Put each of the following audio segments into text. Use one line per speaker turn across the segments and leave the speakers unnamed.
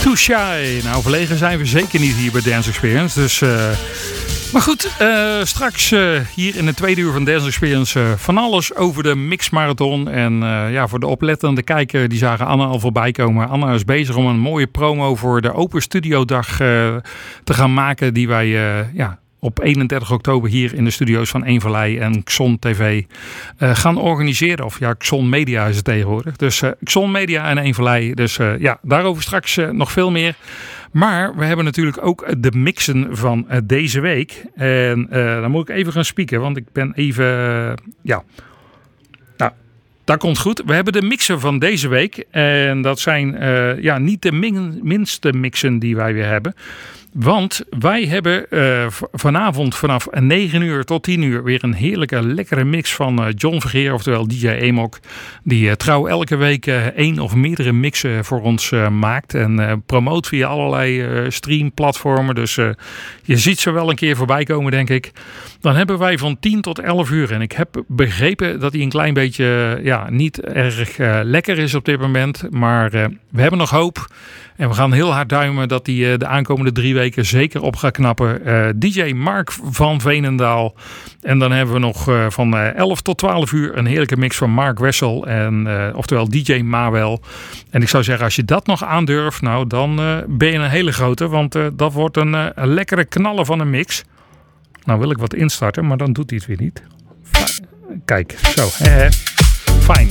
Too Shy. Nou, verlegen zijn we zeker niet hier bij Dance Experience. Dus, maar goed, straks hier in het tweede uur van Dance Experience van alles over de mixmarathon. En ja, voor de oplettende kijker, die zagen Anna al voorbij komen. Anna is bezig om een mooie promo voor de Open Studio Dag te gaan maken. Die wij op 31 oktober hier in de studio's van Eén Vallei en Xon TV gaan organiseren. Of ja, Xon Media is het tegenwoordig. Dus Xon Media en Eén Vallei. Dus ja, daarover straks nog veel meer. Maar we hebben natuurlijk ook de mixen van deze week. En dan moet ik even gaan spieken, want ik ben even... Nou, dat komt goed. We hebben de mixen van deze week. En dat zijn niet de minste mixen die wij weer hebben. Want wij hebben vanavond vanaf 9 uur tot 10 uur weer een heerlijke, lekkere mix van John Vergeer, oftewel DJ Amok. Die trouw elke week 1 of meerdere mixen voor ons maakt. En promoot via allerlei streamplatformen. Dus je ziet ze wel een keer voorbij komen, denk ik. Dan hebben wij van 10 tot 11 uur. En ik heb begrepen dat hij een klein beetje niet erg lekker is op dit moment. Maar we hebben nog hoop. En we gaan heel hard duimen dat hij de aankomende 3 weken zeker op gaat knappen. DJ Mark van Veenendaal. En dan hebben we nog van 11 tot 12 uur een heerlijke mix van Mark Wessel. En, oftewel DJ Mawel. En ik zou zeggen, als je dat nog aandurft, nou dan ben je een hele grote. Want dat wordt een lekkere knaller van een mix. Nou wil ik wat instarten, maar dan doet hij het weer niet. Kijk, zo. Fijn.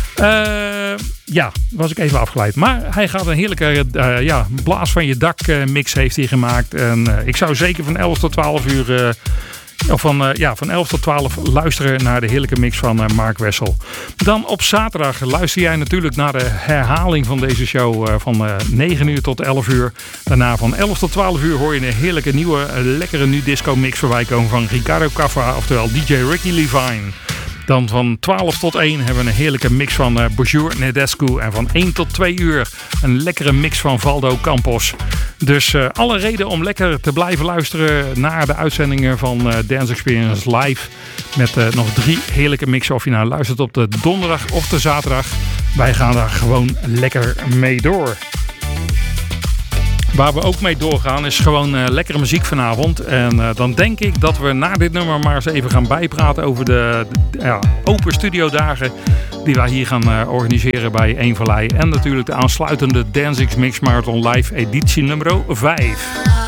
Was ik even afgeleid. Maar hij gaat een heerlijke blaas van je dak mix heeft hij gemaakt. En ik zou zeker van 11 tot 12 uur... van 11 tot 12 luisteren naar de heerlijke mix van Mark Wessel. Dan op zaterdag luister jij natuurlijk naar de herhaling van deze show van 9 uur tot 11 uur. Daarna van 11 tot 12 uur hoor je een heerlijke nieuwe, lekkere nu disco mix voorbij komen van Ricardo Caffa, oftewel DJ Ricky Levine. Dan van 12 tot 1 hebben we een heerlijke mix van Bonjour Nedescu. En van 1 tot 2 uur een lekkere mix van Valdo Campos. Dus alle reden om lekker te blijven luisteren naar de uitzendingen van Dance Experience Live. Met nog 3 heerlijke mixen. Of je nou luistert op de donderdag of de zaterdag. Wij gaan daar gewoon lekker mee door. Waar we ook mee doorgaan is gewoon lekkere muziek vanavond. En dan denk ik dat we na dit nummer maar eens even gaan bijpraten over de open studiodagen die wij hier gaan organiseren bij Eén Vallei. En natuurlijk de aansluitende Dance X Mix Marathon Live editie nummer 5.